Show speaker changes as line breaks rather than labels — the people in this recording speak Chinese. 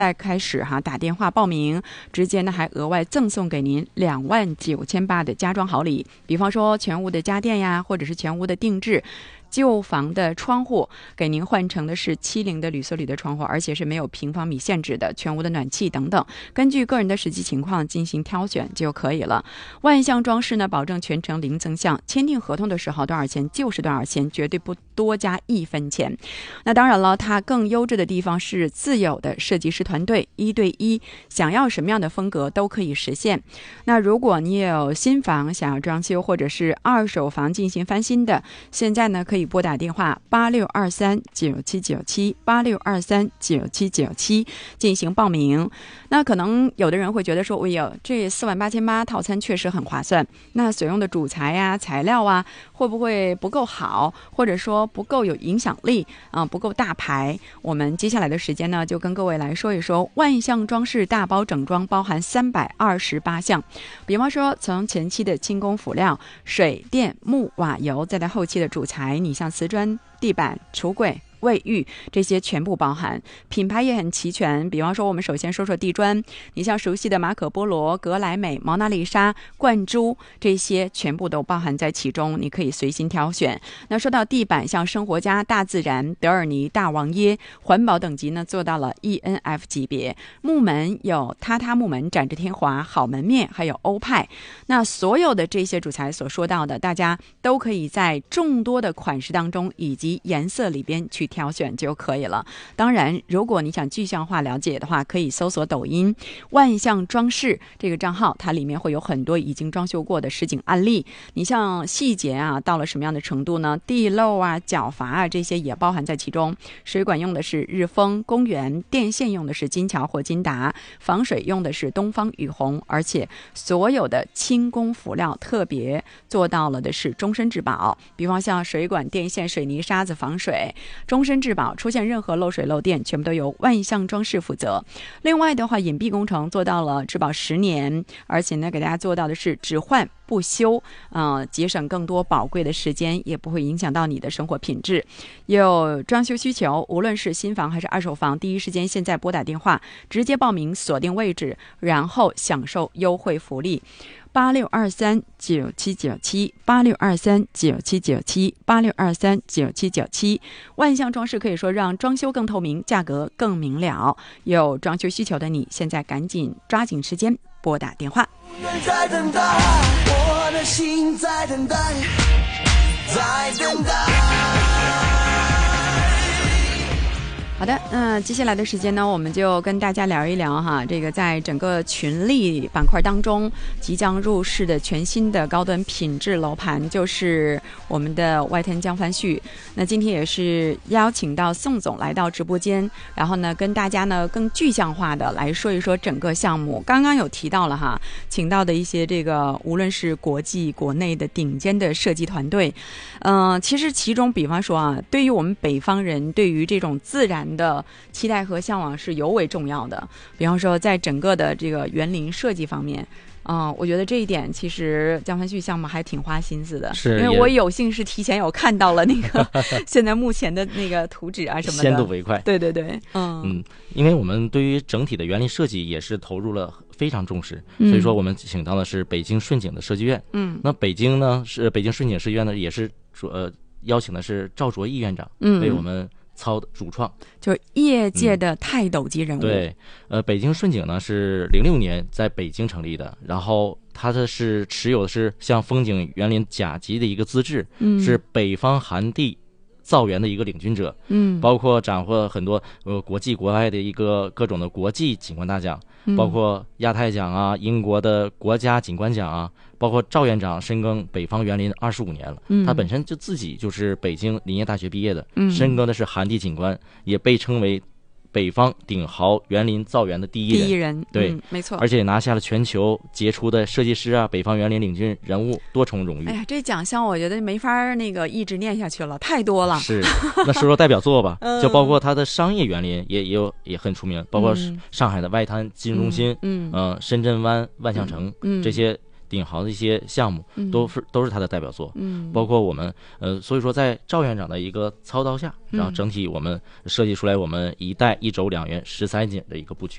再开始打电话报名，直接呢还额外赠送给您29800的家装好礼，比方说全屋的家电呀，或者是全屋的定制。旧房的窗户给您换成的是70的铝塑铝的窗户，而且是没有平方米限制的，全屋的暖气等等，根据个人的实际情况进行挑选就可以了。万象装饰呢，保证全程零增项，签订合同的时候多少钱就是多少钱，绝对不多加1分钱。那当然了，它更优质的地方是自有的设计师团队，1对1，想要什么样的风格都可以实现。那如果你有新房想要装修，或者是二手房进行翻新的，现在呢可以拨打电话8623979786239797进行报名。那可能有的人会觉得说，哎呦，这48800套餐确实很划算，那所用的主材呀、材料啊，会不会不够好，或者说不够有影响力不够大牌？我们接下来的时间呢，就跟各位来说一说万象装饰大包整装，包含328项。比方说，从前期的轻工辅料、水电木瓦油，再到后期的主材，你像瓷砖、地板、橱柜、卫浴，这些全部包含，品牌也很齐全。比方说，我们首先说说地砖，你像熟悉的马可波罗、格莱美、毛娜丽莎、冠珠，这些全部都包含在其中，你可以随心挑选。那说到地板，像生活家、大自然、德尔尼、大王耶，环保等级呢做到了 ENF 级别。木门有榻榻木门、展翅天华、好门面，还有欧派。那所有的这些主材所说到的，大家都可以在众多的款式当中以及颜色里边去挑选就可以了。当然，如果你想具象化了解的话，可以搜索抖音万象装饰这个账号，它里面会有很多已经装修过的实景案例。你像细节到了什么样的程度呢？地漏角阀这些也包含在其中。水管用的是日丰、公园，电线用的是金桥或金达，防水用的是东方雨虹，而且所有的轻工辅料特别做到了的是终身质保。比方像水管、电线、水泥、沙子防水，终身质保，出现任何漏水漏电全部都由万象装饰负责。另外的话，隐蔽工程做到了质保10年，而且呢给大家做到的是只换不修，节省更多宝贵的时间，也不会影响到你的生活品质。有装修需求，无论是新房还是二手房，第一时间现在拨打电话直接报名，锁定位置，然后享受优惠福利。862397978623979786239797，万象装饰可以说让装修更透明，价格更明了。有装修需求的你，现在赶紧抓紧时间拨打电话。
在等待，我的心在等待，在等待。
好的，那接下来的时间呢，我们就跟大家聊一聊这个在整个群力板块当中即将入市的全新的高端品质楼盘，就是我们的外滩江帆旭。那今天也是邀请到宋总来到直播间，然后呢跟大家呢更具象化的来说一说整个项目。刚刚有提到了请到的一些这个无论是国际国内的顶尖的设计团队，其实其中比方说对于我们北方人，对于这种自然的期待和向往是尤为重要的。比方说在整个的这个园林设计方面，我觉得这一点其实江帆旭项目还挺花心思的，
是
因为我有幸是提前有看到了那个现在目前的那个图纸什么的，
先睹为快。
对对对，
因为我们对于整体的园林设计也是投入了非常重视，所以说我们请到的是北京顺景的设计院。那北京呢是北京顺景设计院呢，也是邀请的是赵卓毅院长为我们操主创，
就是业界的泰斗级人物。
对，北京顺景呢是06年在北京成立的，然后它的是持有的是像风景园林甲级的一个资质，是北方寒地造园的一个领军者，包括斩获很多国际国外的一个各种的国际景观大奖，包括亚太奖英国的国家景观奖包括赵院长深耕北方园林25年了，他本身就自己就是北京林业大学毕业的，深耕的是寒地景观，也被称为北方顶豪园林造园的第一人。对，
没错，
而且也拿下了全球杰出的设计师北方园林领军人物多重荣誉。
哎呀，这奖项我觉得没法一直念下去了，太多了。
是，那说说代表作吧，就包括他的商业园林也很出名，包括上海的外滩金融中心，深圳湾万象城，这些顶豪的一些项目，都是他的代表作。包括我们所以说在赵院长的一个操刀下，然后整体我们设计出来我们1代1轴2元13景的一个布局。